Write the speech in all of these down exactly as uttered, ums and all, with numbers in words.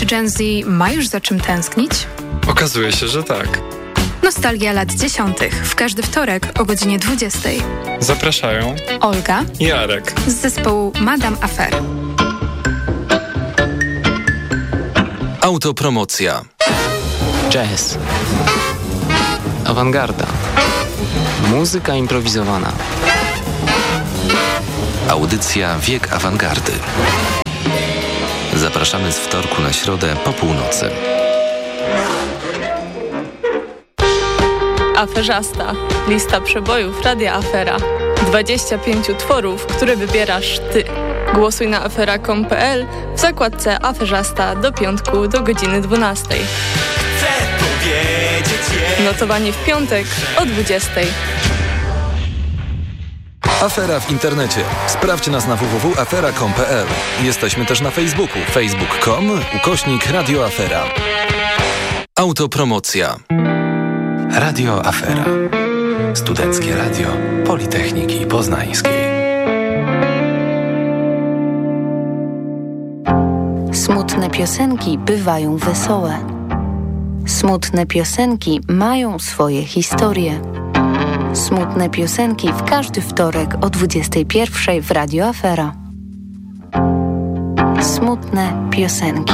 Czy Gen Z ma już za czym tęsknić? Okazuje się, że tak. Nostalgia lat dziesiątych. W każdy wtorek o godzinie dwudziestej. Zapraszają Olga i Arek z zespołu Madame Affair. Autopromocja. Jazz. Awangarda. Muzyka improwizowana. Audycja Wiek Awangardy. Zapraszamy z wtorku na środę po północy. Aferzasta. Lista przebojów Radia Afera. dwadzieścia pięć utworów, które wybierasz ty. Głosuj na afera kropka com kropka p l w zakładce Aferzasta do piątku do godziny dwunastej. Notowanie w piątek o dwudziestej. Afera w internecie. Sprawdź nas na w w w kropka afera kropka com kropka p l. Jesteśmy też na Facebooku. facebook kropka com ukośnik Radio Afera. Autopromocja. Radio Afera. Studenckie Radio Politechniki Poznańskiej. Smutne piosenki bywają wesołe. Smutne piosenki mają swoje historie. Smutne piosenki w każdy wtorek o dwudziestej pierwszej w Radio Afera. Smutne piosenki.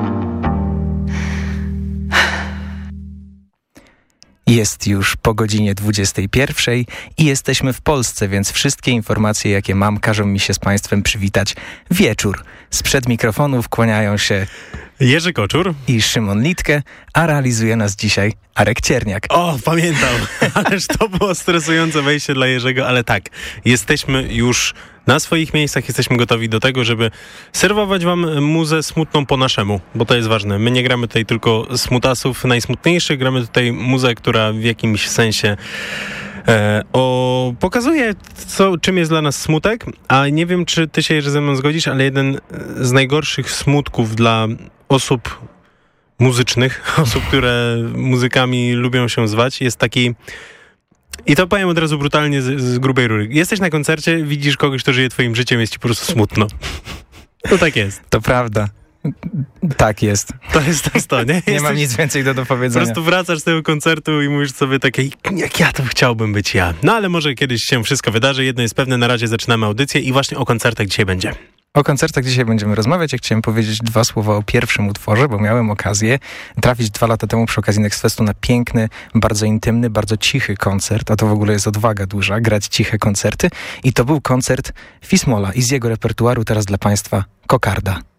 Jest już po godzinie dwudziestej pierwszej i jesteśmy w Polsce, więc wszystkie informacje, jakie mam, każą mi się z Państwem przywitać wieczór. Sprzed mikrofonów kłaniają się Jerzy Koczur i Szymon Litke, a realizuje nas dzisiaj Arek Cierniak. O, pamiętam, ależ to było stresujące wejście dla Jerzego, ale tak, jesteśmy już na swoich miejscach, jesteśmy gotowi do tego, żeby serwować wam muzę smutną po naszemu, bo to jest ważne. My nie gramy tutaj tylko smutasów najsmutniejszych, gramy tutaj muzę, która w jakimś sensie e, o, pokazuje, co, czym jest dla nas smutek, a nie wiem, czy ty się, Jerzy, ze mną zgodzisz, ale jeden z najgorszych smutków dla osób muzycznych, osób, które muzykami lubią się zwać, jest taki... I to powiem od razu brutalnie z, z grubej rury. Jesteś na koncercie, widzisz kogoś, kto żyje twoim życiem, jest ci po prostu smutno. To tak jest. To prawda. Tak jest. To jest to, to nie? Nie Jesteś, mam nic więcej do dopowiedzenia. Po prostu wracasz z tego koncertu i mówisz sobie takie, jak ja to chciałbym być ja. No ale może kiedyś się wszystko wydarzy. Jedno jest pewne, na razie zaczynamy audycję i właśnie o koncertach dzisiaj będzie. O koncertach dzisiaj będziemy rozmawiać. Ja chciałem powiedzieć dwa słowa o pierwszym utworze, bo miałem okazję trafić dwa lata temu przy okazji Next Festu na piękny, bardzo intymny, bardzo cichy koncert, a to w ogóle jest odwaga duża, grać ciche koncerty. I to był koncert Fismola i z jego repertuaru teraz dla Państwa Kokarda.